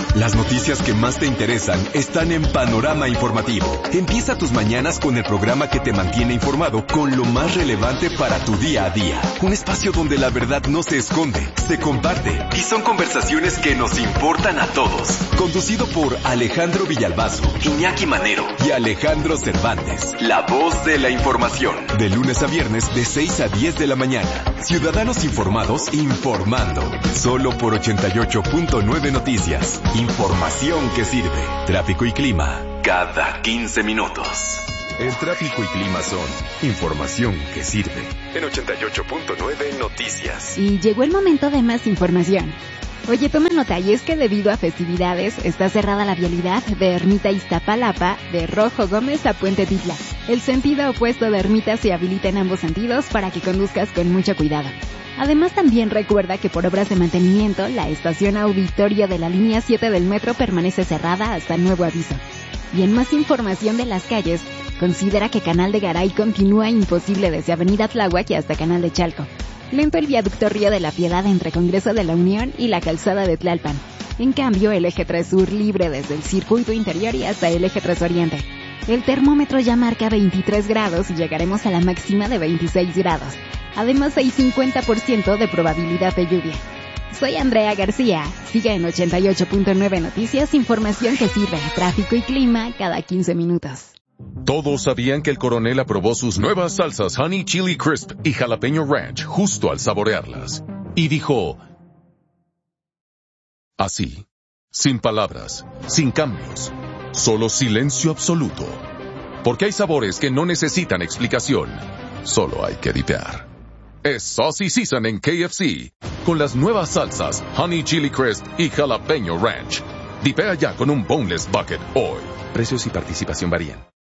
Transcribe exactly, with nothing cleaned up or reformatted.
Las noticias que más te interesan están en Panorama Informativo. Empieza tus mañanas con el programa que te mantiene informado con lo más relevante para tu día a día. Un espacio donde la verdad no se esconde, se comparte y son conversaciones que nos importan a todos. Conducido por Alejandro Villalbazo, Iñaki Manero y Alejandro Cervantes. La voz de la información. De lunes a viernes de seis a diez de la mañana. Ciudadanos informados informando. Solo por ochenta y ocho punto nueve Noticias. Información que sirve. Tráfico y clima cada quince minutos. El tráfico y clima son información que sirve. En ochenta y ocho punto nueve Noticias. Y llegó el momento de más información. Oye, toma nota, y es que debido a festividades está cerrada la vialidad de Ermita Iztapalapa de Rojo Gómez a Puente Titla. El sentido opuesto de Ermita se habilita en ambos sentidos para que conduzcas con mucho cuidado. Además, también recuerda que por obras de mantenimiento, la estación auditorio de la línea siete del metro permanece cerrada hasta nuevo aviso. Y en más información de las calles, considera que Canal de Garay continúa imposible desde Avenida Tláhuac y hasta Canal de Chalco. Lento el viaducto Río de la Piedad entre Congreso de la Unión y la calzada de Tlalpan. En cambio, el eje tres Sur libre desde el circuito interior y hasta el eje tres Oriente. El termómetro ya marca veintitrés grados y llegaremos a la máxima de veintiséis grados. Además, hay cincuenta por ciento de probabilidad de lluvia. Soy Andrea García. Sigue en ochenta y ocho punto nueve Noticias, información que sirve, tráfico y clima cada quince minutos. Todos sabían que el coronel aprobó sus nuevas salsas Honey Chili Crisp y Jalapeño Ranch justo al saborearlas. Y dijo, así, sin palabras, sin cambios, solo silencio absoluto. Porque hay sabores que no necesitan explicación, solo hay que dipear. Es Saucy Season en K F C, con las nuevas salsas Honey Chili Crisp y Jalapeño Ranch. Dipea ya con un Boneless Bucket hoy. Precios y participación varían.